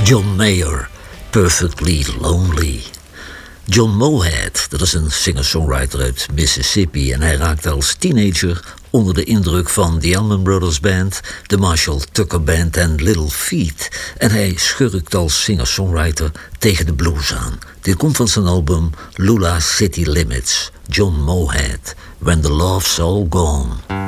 John Mayer, Perfectly Lonely. John Mohat, dat is een singer-songwriter uit Mississippi en hij raakte als teenager onder de indruk van The Allman Brothers Band, de Marshall Tucker Band en Little Feat. En hij schurkt als singer-songwriter tegen de blues aan. Dit komt van zijn album Lula City Limits, John Mohat, When the Love's All Gone.